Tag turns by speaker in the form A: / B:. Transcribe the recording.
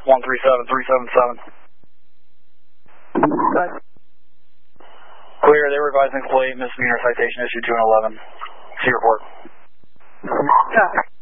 A: 137377. Clear, they were advising employee misdemeanor citation issued 211. See report.
B: Copy.